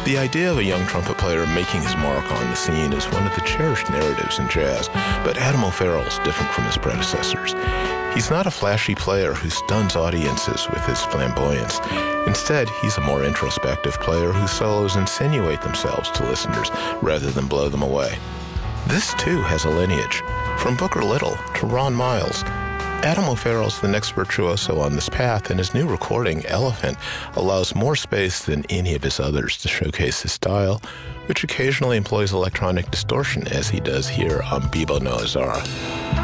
The idea of a young trumpet player making his mark on the scene is one of the cherished narratives in jazz, but Adam O'Farrell is different from his predecessors. He's not a flashy player who stuns audiences with his flamboyance. Instead, he's a more introspective player whose solos insinuate themselves to listeners rather than blow them away. This, too, has a lineage, from Booker Little to Ron Miles. Adam O'Farrell's the next virtuoso on this path, and his new recording, Elephant, allows more space than any of his others to showcase his style, which occasionally employs electronic distortion, as he does here on Bebo Noah Zara.